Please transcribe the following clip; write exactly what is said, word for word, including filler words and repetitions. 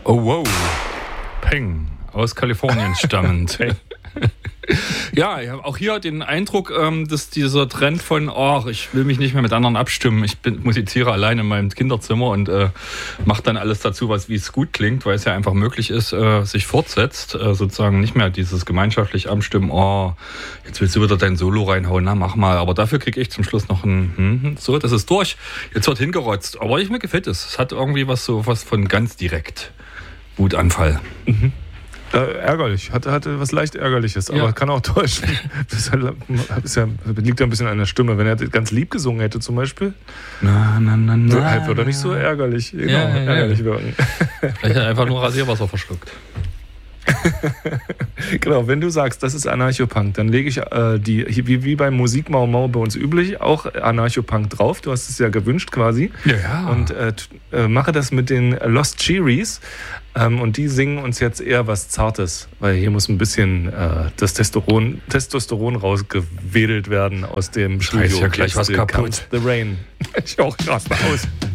Oh wow, Peng, aus Kalifornien stammend. Ja, ich habe auch hier den Eindruck, ähm, dass dieser Trend von, oh, ich will mich nicht mehr mit anderen abstimmen, ich bin, musiziere allein in meinem Kinderzimmer und äh, mache dann alles dazu, was wie es gut klingt, weil es ja einfach möglich ist, äh, sich fortsetzt, äh, sozusagen nicht mehr dieses gemeinschaftlich abstimmen, oh, jetzt willst du wieder dein Solo reinhauen, na mach mal, aber dafür kriege ich zum Schluss noch ein, hm, so, das ist durch, jetzt wird hingerotzt, aber ich, mir gefällt es, es hat irgendwie was so was von ganz direkt, Wutanfall. Mhm. Äh, ärgerlich, hatte, hatte was leicht Ärgerliches, aber Ja. kann auch täuschen. Das ist ja, ist ja, liegt ja ein bisschen an der Stimme. Wenn er ganz lieb gesungen hätte zum Beispiel, Na, na, na, na. halt würde er nicht so ärgerlich, genau, Ja, ja, ja. ärgerlich wirken. Vielleicht hat er einfach nur Rasierwasser verschluckt. Genau, wenn du sagst, das ist Anarchopunk, dann lege ich äh, die, wie, wie beim Musik Mau Mau bei uns üblich, auch Anarchopunk drauf. Du hast es ja gewünscht quasi. Ja, ja. Und äh, t- äh, mache das mit den Lost Cherries. Ähm, und die singen uns jetzt eher was Zartes, weil hier muss ein bisschen äh, das Testosteron, Testosteron rausgewedelt werden aus dem Studio. Scheiß ja gleich was Jetzt, äh, kaputt. Comes the Rain. Ich auch raste aus.